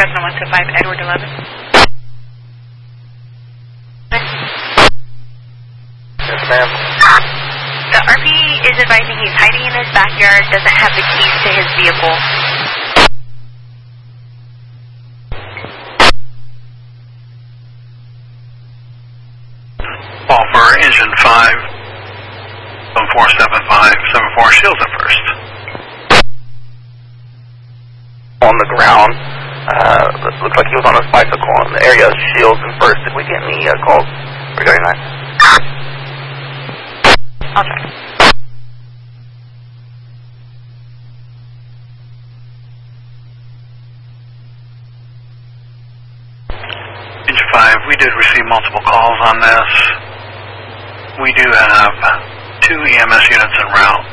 Fresno 125, Edward 11. Yes, ma'am. The RP is advising he's hiding in his backyard, doesn't have the keys to his vehicle. Call for engine 5, 747574, Shields at first. On the ground. Looks like he was on a bicycle in the area of Shields and First. Did we get any calls regarding that? I'll check. Engine 5, we did receive multiple calls on this. We do have 2 EMS units en route.